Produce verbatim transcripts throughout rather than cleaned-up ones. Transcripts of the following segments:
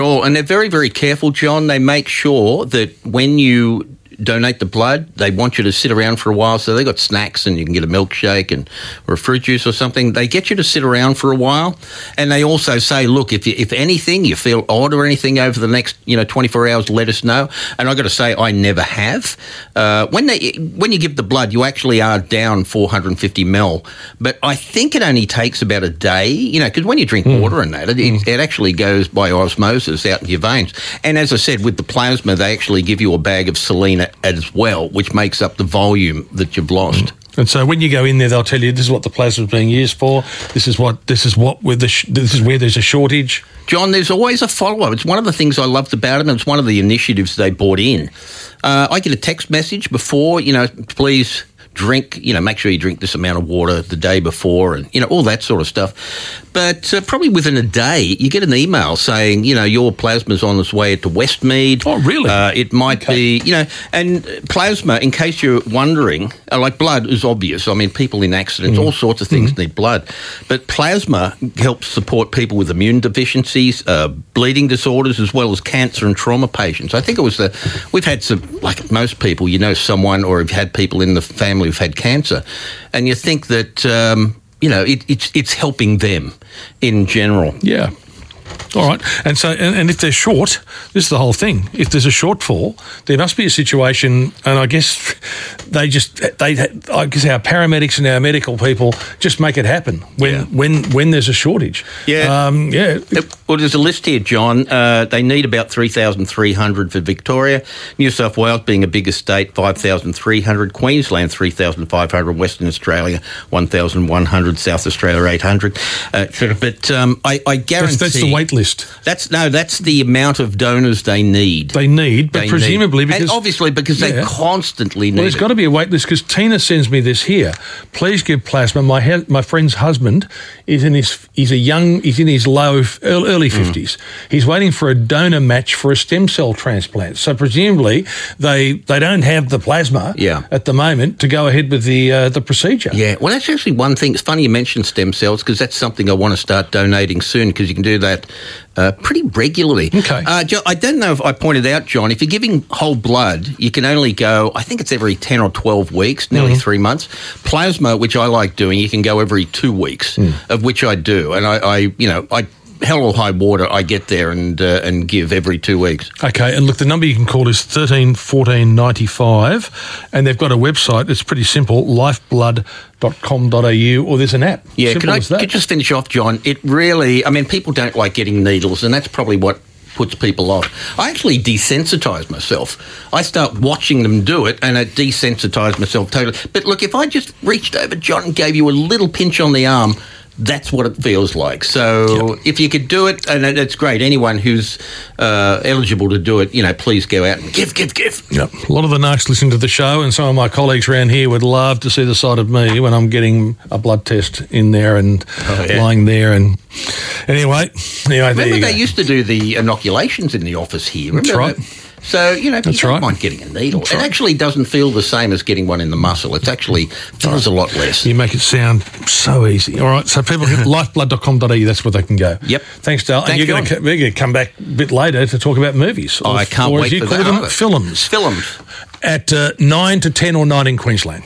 Oh, and they're very, very careful, John. They make sure that when you donate the blood, they want you to sit around for a while. So they've got snacks and you can get a milkshake and or a fruit juice or something. They get you to sit around for a while. And they also say, look, if you, if anything, you feel odd or anything over the next, you know, twenty-four hours, let us know. And I've got to say, I never have. Uh, when they when you give the blood, you actually are down four hundred fifty mil. But I think it only takes about a day, you know, because when you drink mm. water and that, it, mm. it actually goes by osmosis out in your veins. And as I said, with the plasma, they actually give you a bag of Selena as well, which makes up the volume that you've lost. Mm. And so when you go in there, they'll tell you this is what the plasma is being used for. This is what this is what with the sh- this is where there's a shortage. John, there's always a follow-up. It's one of the things I loved about it, and it's one of the initiatives they brought in. Uh, I get a text message before, you know, please drink, you know, make sure you drink this amount of water the day before and, you know, all that sort of stuff. But uh, probably within a day, you get an email saying, you know, your plasma's on its way to Westmead. Oh, really? Uh, it might okay. be, you know, and plasma, in case you're wondering, uh, like blood is obvious. I mean, people in accidents, mm. all sorts of things mm. need blood. But plasma helps support people with immune deficiencies, uh, bleeding disorders, as well as cancer and trauma patients. I think it was the, we've had some, like most people, you know someone or have had people in the family who've had cancer, and you think that, um, you know, it, it's it's helping them in general. Yeah. All right. And so, and, and if they're short, this is the whole thing. If there's a shortfall, there must be a situation, and I guess they just, they, I guess our paramedics and our medical people just make it happen when, yeah. when, when there's a shortage. Yeah. Um, yeah. Well, there's a list here, John. Uh, they need about three thousand three hundred for Victoria. New South Wales, being a bigger state, five thousand three hundred. Queensland, three thousand five hundred. Western Australia, one thousand one hundred. South Australia, eight hundred. Uh, but um, I, I guarantee... That's, that's the wait list. That's no, that's the amount of donors they need. They need, but they presumably need. because... And obviously because yeah. they constantly need Well, there's it. got to be a wait list because Tina sends me this here. Please give plasma. My he- my friend's husband is in his... He's a young... He's in his low... early fifties. Mm. He's waiting for a donor match for a stem cell transplant. So presumably they they don't have the plasma yeah. at the moment to go ahead with the uh, the procedure. Yeah, well, that's actually one thing. It's funny you mentioned stem cells because that's something I want to start donating soon because you can do that uh, pretty regularly. Okay. Uh, Jo- I don't know if I pointed out, John, if you're giving whole blood, you can only go, I think it's every ten or twelve weeks, nearly mm-hmm. three months. Plasma, which I like doing, you can go every two weeks, mm. of which I do. And I, I you know, I... hell or high water, I get there and uh, and give every two weeks. Okay, and look, the number you can call is thirteen fourteen ninety-five, and they've got a website. It's pretty simple, lifeblood dot com dot a u, or there's an app. Yeah, simple can I as that. could just finish off, John? It really, I mean, people don't like getting needles, and that's probably what puts people off. I actually desensitise myself. I start watching them do it, and I desensitise myself totally. But look, if I just reached over, John, and gave you a little pinch on the arm, that's what it feels like. So yep. if you could do it, and that's great. Anyone who's uh, eligible to do it, you know, please go out and give, give, give. Yep. A lot of the narcs listen to the show, and some of my colleagues around here would love to see the side of me when I'm getting a blood test in there and oh, yeah. lying there. And anyway, anyway, Remember there you they go. used to do the inoculations in the office here. Remember That's right. that? So, you know, if That's you don't right. mind getting a needle, That's it right. actually doesn't feel the same as getting one in the muscle. It actually feels a lot less. You make it sound so easy. All right, so people can lifeblood dot com dot a u, that's where they can go. Yep. Thanks, Dale. Thanks, and you're going to we're going to come back a bit later to talk about movies. Oh, or, I can't or wait as you for call that. them, Oh, films. Films. At uh, nine to ten or nine in Queensland.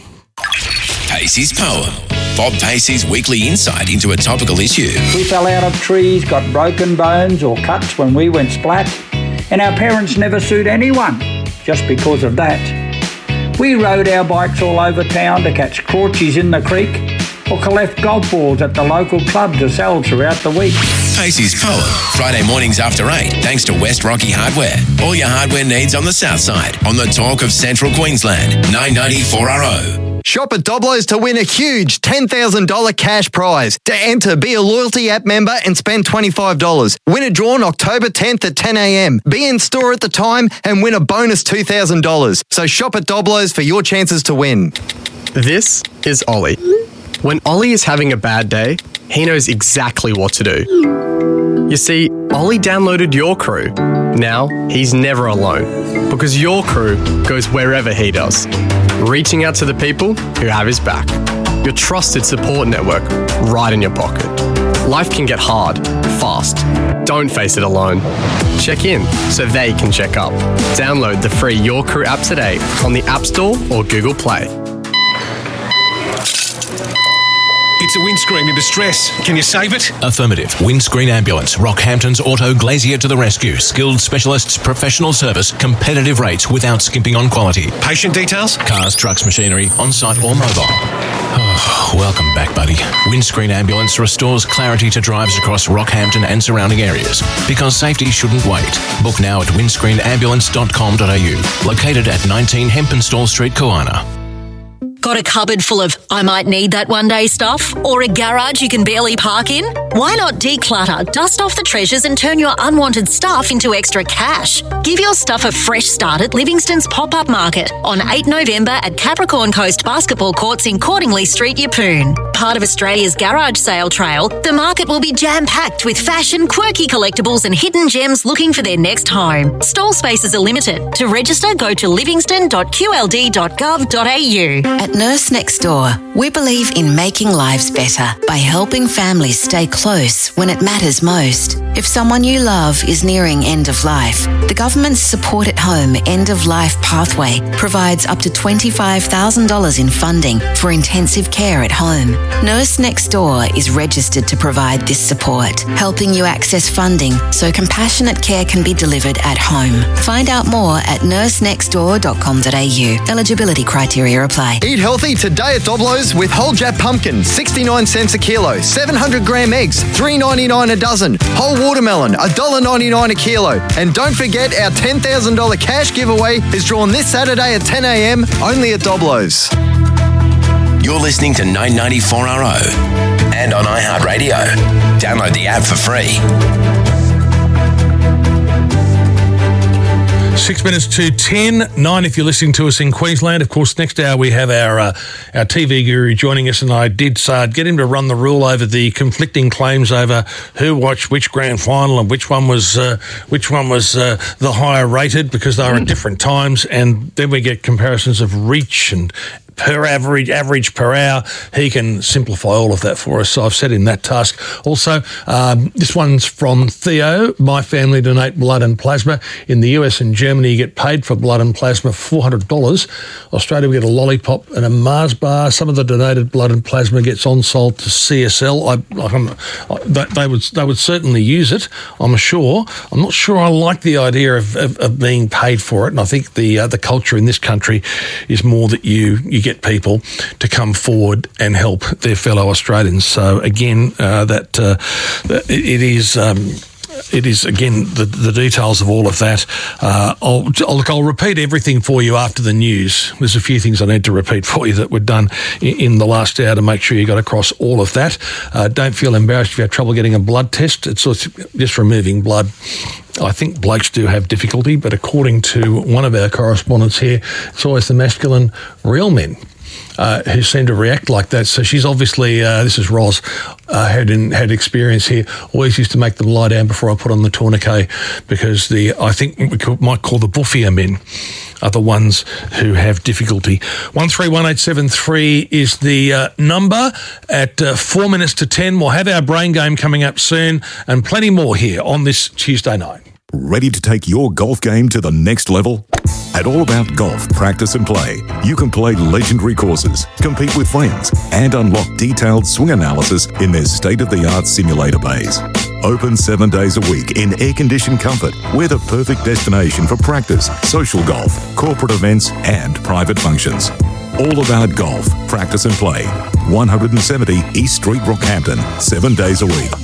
Pacey's Poem. Bob Pacey's weekly insight into a topical issue. We fell out of trees, got broken bones or cuts when we went splat, and our parents never sued anyone just because of that. We rode our bikes all over town to catch crawchies in the creek or collect golf balls at the local club to sell throughout the week. Pacey's Poem. Friday mornings after eight, thanks to West Rocky Hardware. All your hardware needs on the south side. On the talk of Central Queensland. nine ninety-four R O. Shop at Doblo's to win a huge ten thousand dollars cash prize. To enter, be a loyalty app member and spend twenty-five dollars. Win a draw on October tenth at ten a.m. Be in store at the time and win a bonus two thousand dollars. So shop at Doblo's for your chances to win. This is Ollie. When Ollie is having a bad day, he knows exactly what to do. You see, Ollie downloaded Your Crew. Now, he's never alone, because Your Crew goes wherever he does, reaching out to the people who have his back. Your trusted support network right in your pocket. Life can get hard, fast. Don't face it alone. Check in so they can check up. Download the free Your Crew app today on the App Store or Google Play. It's a windscreen in distress. Can you save it? Affirmative. Windscreen Ambulance. Rockhampton's Auto Glazier to the rescue. Skilled specialists, professional service, competitive rates without skimping on quality. Patient details? Cars, trucks, machinery, on-site or mobile. Oh, welcome back, buddy. Windscreen Ambulance restores clarity to drives across Rockhampton and surrounding areas. Because safety shouldn't wait. Book now at windscreen ambulance dot com dot a u. Located at nineteen Hempenstall Street, Koana. Got a cupboard full of I might need that one day stuff? Or a garage you can barely park in? Why not declutter, dust off the treasures and turn your unwanted stuff into extra cash? Give your stuff a fresh start at Livingston's Pop-Up Market on the eighth of November at Capricorn Coast Basketball Courts in Cordingley Street, Yeppoon. Part of Australia's garage sale trail, the market will be jam-packed with fashion, quirky collectibles and hidden gems looking for their next home. Stall spaces are limited. To register, go to livingston dot q l d dot gov dot a u. At Nurse Next Door, we believe in making lives better by helping families stay close when it matters most. If someone you love is nearing end of life, the government's Support at Home End of Life Pathway provides up to twenty-five thousand dollars in funding for intensive care at home. Nurse Next Door is registered to provide this support, helping you access funding so compassionate care can be delivered at home. Find out more at nurse next door dot com dot a u. Eligibility criteria apply. Eat healthy today at Doblo's with whole Jap pumpkin, sixty-nine cents a kilo. seven hundred gram eggs, three ninety-nine a dozen. Whole watermelon, one dollar ninety-nine a kilo. And don't forget our ten thousand dollars cash giveaway is drawn this Saturday at ten a m only at Doblo's. You're listening to nine ninety-four R O and on iHeartRadio. Download the app for free. Six minutes to ten, nine if you're listening to us in Queensland. Of course, next hour we have our uh, our T V guru joining us, and I did say I'd get him to run the rule over the conflicting claims over who watched which grand final and which one was uh, which one was uh, the higher rated, because they were at different times, and then we get comparisons of reach and per average, average per hour. He can simplify all of that for us, so I've set him that task. Also, um, this one's from Theo. My family donate blood and plasma. In the U S and Germany, you get paid for blood and plasma four hundred dollars. Australia, we get a lollipop and a Mars bar. Some of the donated blood and plasma gets on-sold to C S L. I, I'm, I, they would they would certainly use it, I'm sure. I'm not sure I like the idea of, of, of being paid for it, and I think the uh, the culture in this country is more that you, you get people to come forward and help their fellow Australians. So again, uh, that uh, it is. Um, It is, again, the, the details of all of that. Uh, I'll, I'll, look, I'll repeat everything for you after the news. There's a few things I need to repeat for you that were done in, in the last hour to make sure you got across all of that. Uh, don't feel embarrassed if you have trouble getting a blood test. It's just removing blood. I think blokes do have difficulty, but according to one of our correspondents here, it's always the masculine real men Uh, who seem to react like that. So she's obviously, uh, this is Ros, uh, had in, had experience here. Always used to make them lie down before I put on the tourniquet, because the I think we could, might call the buffier men are the ones who have difficulty. one three one eight seven three is the uh, number. At uh, four minutes to ten, we'll have our brain game coming up soon, and plenty more here on this Tuesday night. Ready to take your golf game to the next level? At All About Golf Practice and Play, you can play legendary courses, compete with friends, and unlock detailed swing analysis in their state-of-the-art simulator bays. Open seven days a week in air-conditioned comfort, we're the perfect destination for practice, social golf, corporate events, and private functions. All About Golf Practice and Play, one seventy East Street, Rockhampton, seven days a week.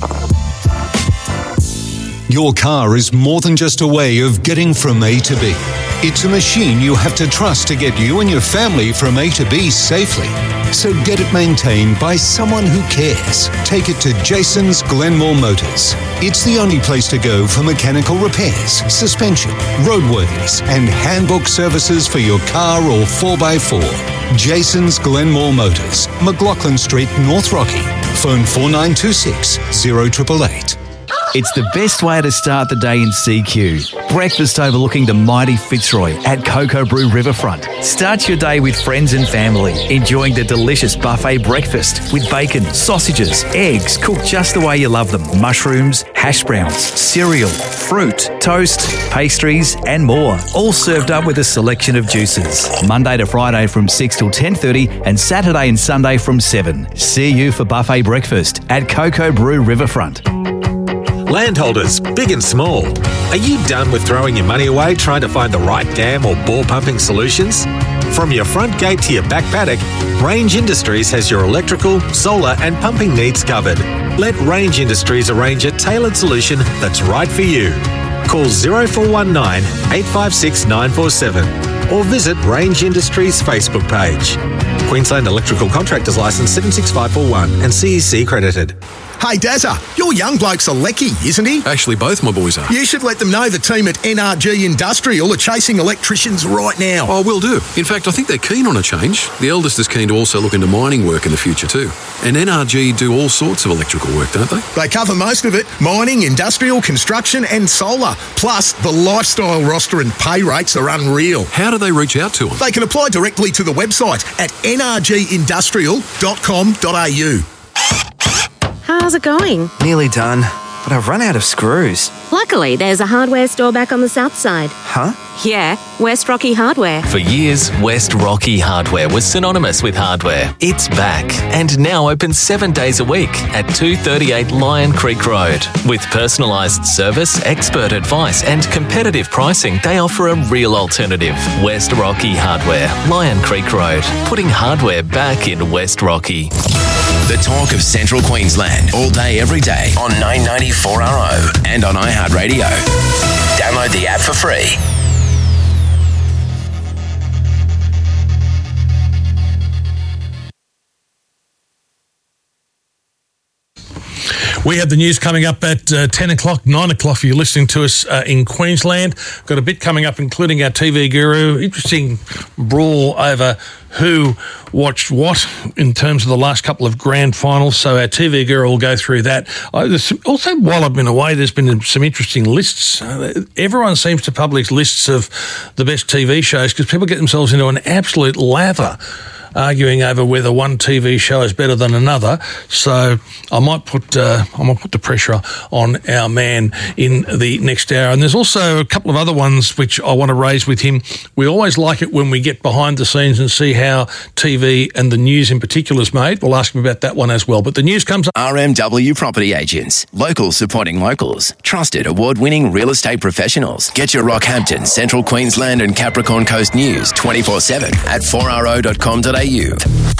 Your car is more than just a way of getting from A to B. It's a machine you have to trust to get you and your family from A to B safely. So get it maintained by someone who cares. Take it to Jason's Glenmore Motors. It's the only place to go for mechanical repairs, suspension, roadworthies, and handbook services for your car or four by four. Jason's Glenmore Motors, McLaughlin Street, North Rocky. Phone four nine two six, zero eight eight eight. It's the best way to start the day in C Q. Breakfast overlooking the mighty Fitzroy at Cocoa Brew Riverfront. Start your day with friends and family, enjoying the delicious buffet breakfast with bacon, sausages, eggs cooked just the way you love them, mushrooms, hash browns, cereal, fruit, toast, pastries and more. All served up with a selection of juices. Monday to Friday from six till ten thirty and Saturday and Sunday from seven. See you for buffet breakfast at Cocoa Brew Riverfront. Landholders, big and small, are you done with throwing your money away trying to find the right dam or bore pumping solutions? From your front gate to your back paddock, Range Industries has your electrical, solar and pumping needs covered. Let Range Industries arrange a tailored solution that's right for you. Call zero four one nine, eight five six, nine four seven or visit Range Industries Facebook page. Queensland Electrical Contractors Licence seven six five four one and C E C credited. Hey Dazza, your young bloke's a lecky, isn't he? Actually, both my boys are. You should let them know the team at N R G Industrial are chasing electricians right now. Oh, will do. In fact, I think they're keen on a change. The eldest is keen to also look into mining work in the future too. And N R G do all sorts of electrical work, don't they? They cover most of it. Mining, industrial, construction and solar. Plus, the lifestyle roster and pay rates are unreal. How do they reach out to them? They can apply directly to the website at n r g industrial dot com dot a u. How's it going? Nearly done, but I've run out of screws. Luckily, there's a hardware store back on the south side. Huh? Yeah, West Rocky Hardware. For years, West Rocky Hardware was synonymous with hardware. It's back and now open seven days a week at two thirty-eight Lion Creek Road. With personalised service, expert advice and competitive pricing, they offer a real alternative. West Rocky Hardware, Lion Creek Road, putting hardware back in West Rocky. The talk of Central Queensland, all day, every day on nine ninety four R O and on iHeartRadio. Download the app for free. We have the news coming up at uh, ten o'clock, nine o'clock if you're listening to us uh, in Queensland. Got a bit coming up, including our T V guru. Interesting brawl over who watched what in terms of the last couple of grand finals. So our T V guru will go through that. Uh, there's some, also, while I've been away, there's been some interesting lists. Uh, everyone seems to publish lists of the best T V shows because people get themselves into an absolute lather arguing over whether one T V show is better than another. So I might put uh, I might put the pressure on our man in the next hour. And there's also a couple of other ones which I want to raise with him. We always like it when we get behind the scenes and see how T V and the news in particular is made. We'll ask him about that one as well. But the news comes up. R M W Property Agents. Locals supporting locals. Trusted award-winning real estate professionals. Get your Rockhampton, Central Queensland and Capricorn Coast news twenty-four seven at four r o dot com dot a u.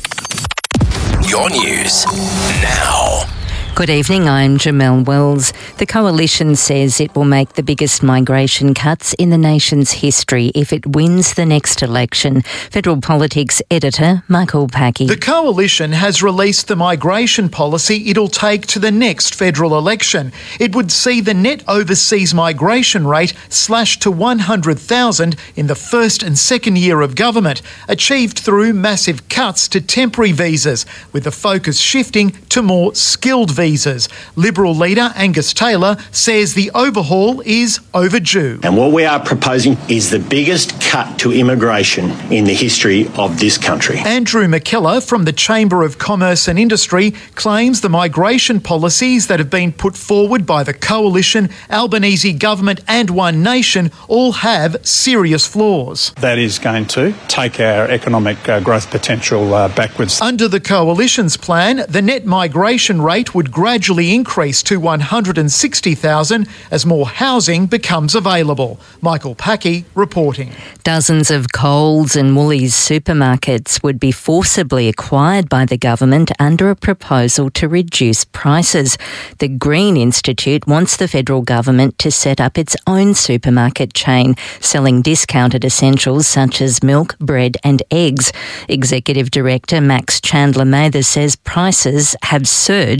Your news now. Good evening, I'm Jamelle Wells. The Coalition says it will make the biggest migration cuts in the nation's history if it wins the next election. Federal Politics editor Michael Packey. The Coalition has released the migration policy it'll take to the next federal election. It would see the net overseas migration rate slashed to one hundred thousand in the first and second year of government, achieved through massive cuts to temporary visas, with the focus shifting to more skilled visas. Visas. Liberal leader Angus Taylor says the overhaul is overdue. And what we are proposing is the biggest cut to immigration in the history of this country. Andrew McKellar from the Chamber of Commerce and Industry claims the migration policies that have been put forward by the Coalition, Albanese government and One Nation all have serious flaws. That is going to take our economic uh, growth potential uh, backwards. Under the Coalition's plan, the net migration rate would gradually increase to one hundred sixty thousand as more housing becomes available. Michael Packey reporting. Dozens of Coles and Woolies supermarkets would be forcibly acquired by the government under a proposal to reduce prices. The Green Institute wants the federal government to set up its own supermarket chain, selling discounted essentials such as milk, bread and eggs. Executive Director Max Chandler Mather says prices have surged under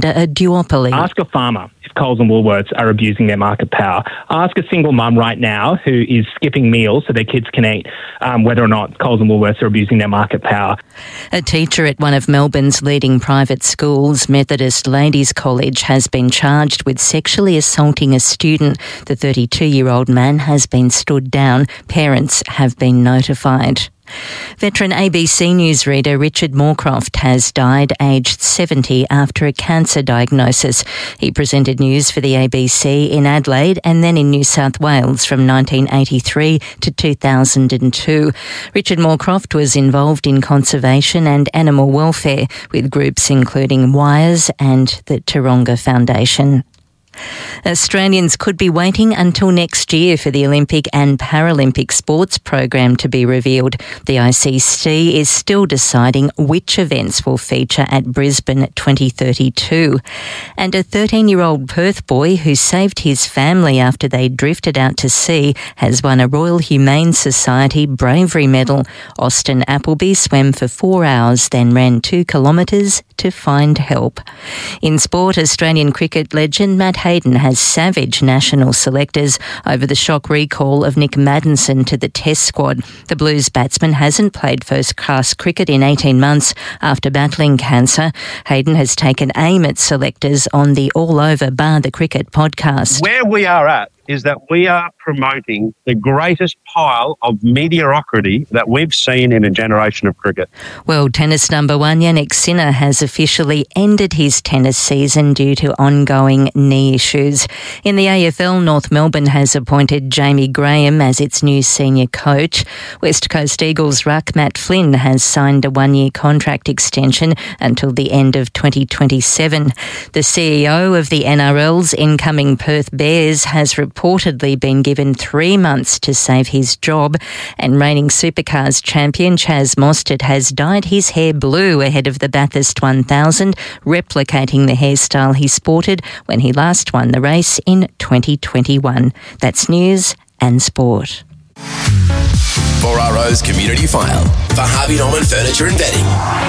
under a duopoly. Ask a farmer if Coles and Woolworths are abusing their market power. Ask a single mum right now who is skipping meals so their kids can eat um, whether or not Coles and Woolworths are abusing their market power. A teacher at one of Melbourne's leading private schools, Methodist Ladies College, has been charged with sexually assaulting a student. The thirty-two-year-old man has been stood down. Parents have been notified. Veteran A B C News reader Richard Moorcroft has died aged seventy after a cancer diagnosis. He presented news for the A B C in Adelaide and then in New South Wales from nineteen eighty-three to two thousand two. Richard Moorcroft was involved in conservation and animal welfare with groups including Wires and the Taronga Foundation. Australians could be waiting until next year for the Olympic and Paralympic sports program to be revealed. The I C C is still deciding which events will feature at Brisbane twenty thirty-two. And a thirteen-year-old Perth boy who saved his family after they drifted out to sea has won a Royal Humane Society Bravery Medal. Austin Appleby swam for four hours, then ran two kilometres to find help. In sport, Australian cricket legend Matt Hayden has savaged national selectors over the shock recall of Nick Maddinson to the Test squad. The Blues batsman hasn't played first-class cricket in eighteen months after battling cancer. Hayden has taken aim at selectors on the All Over Bar the Cricket podcast. Where we are at is that we are promoting the greatest pile of mediocrity that we've seen in a generation of cricket. World tennis number one Jannik Sinner has officially ended his tennis season due to ongoing knee issues. In the A F L, North Melbourne has appointed Jamie Graham as its new senior coach. West Coast Eagles ruck Matt Flynn has signed a one-year contract extension until the end of twenty twenty-seven. The C E O of the N R L's incoming Perth Bears has reportedly been given three months to save his job, and reigning Supercars champion Chaz Mostert has dyed his hair blue ahead of the Bathurst one thousand, replicating the hairstyle he sported when he last won the race in twenty twenty-one. That's news and sport. four R O's Community File for Harvey Norman Furniture and Bedding.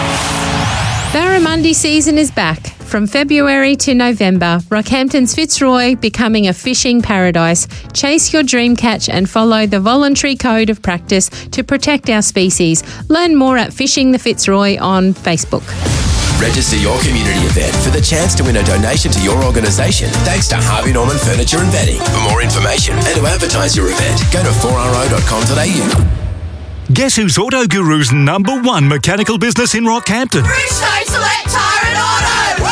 Barramundi season is back. From February to November, Rockhampton's Fitzroy becoming a fishing paradise. Chase your dream catch and follow the voluntary code of practice to protect our species. Learn more at Fishing the Fitzroy on Facebook. Register your community event for the chance to win a donation to your organisation thanks to Harvey Norman Furniture and Bedding. For more information and to advertise your event, go to four r o dot com dot a u. Guess who's Auto Guru's number one mechanical business in Rockhampton? Bridgestone Select Tyre and Auto!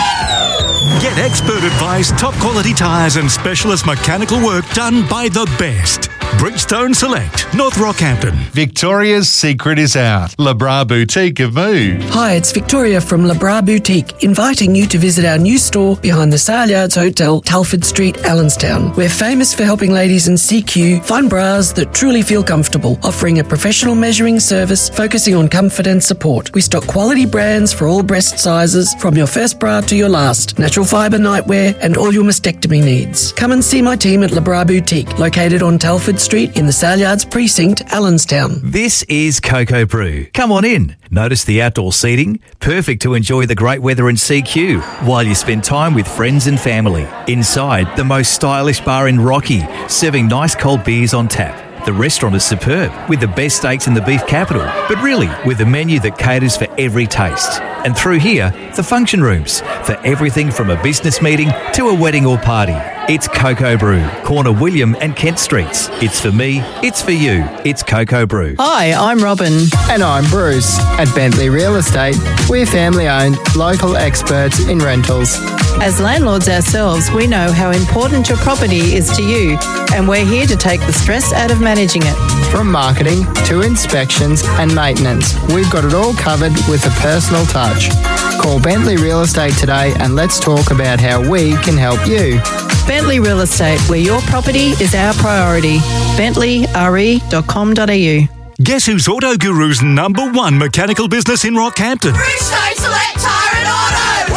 Woo! Get expert advice, top quality tyres and specialist mechanical work done by the best. Bridgestone Select, North Rockhampton. Victoria's secret is out. Le Bras Boutique have moved. Hi, it's Victoria from Le Bras Boutique, inviting you to visit our new store behind the Sale Yards Hotel, Telford Street, Allenstown. We're famous for helping ladies in C Q find bras that truly feel comfortable, offering a professional measuring service focusing on comfort and support. We stock quality brands for all breast sizes, from your first bra to your last, natural fibre nightwear and all your mastectomy needs. Come and see my team at Le Bras Boutique, located on Telford Street in the Sale Yards Precinct, Allenstown. This is Cocoa Brew. Come on in. Notice the outdoor seating? Perfect to enjoy the great weather in C Q while you spend time with friends and family. Inside, the most stylish bar in Rocky, serving nice cold beers on tap. The restaurant is superb, with the best steaks in the beef capital, but really with a menu that caters for every taste. And through here, the function rooms, for everything from a business meeting to a wedding or party. It's Cocoa Brew, corner William and Kent Streets. It's for me, it's for you. It's Cocoa Brew. Hi, I'm Robin. And I'm Bruce. At Bentley Real Estate, we're family-owned, local experts in rentals. As landlords ourselves, we know how important your property is to you, and we're here to take the stress out of managing it. From marketing to inspections and maintenance, we've got it all covered with a personal touch. Call Bentley Real Estate today and let's talk about how we can help you. Bentley Real Estate, where your property is our priority. bentley r e dot com dot a u. Guess who's Auto Guru's number one mechanical business in Rockhampton? Bridgestone Select Tyre and Auto!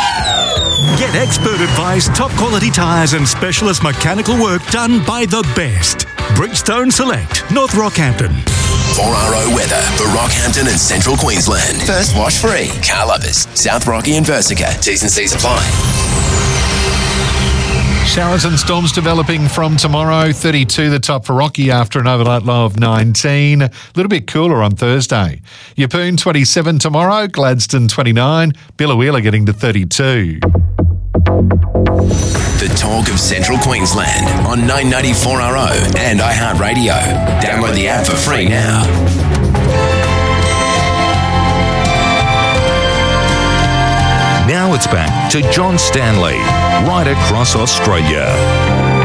Woo! Get expert advice, top quality tyres and specialist mechanical work done by the best. Bridgestone Select, North Rockhampton. four R O weather for Rockhampton and Central Queensland. First wash free. Car lovers. South Rocky and Versica. T's and C's apply. Showers and storms developing from tomorrow. thirty-two the top for Rocky after an overnight low of nineteen. A little bit cooler on Thursday. Yeppoon twenty-seven tomorrow. Gladstone twenty-nine. Biloela getting to thirty-two. The talk of Central Queensland on nine ninety four R O and iHeartRadio. Download the app for free now. Now it's back to John Stanley, right across Australia.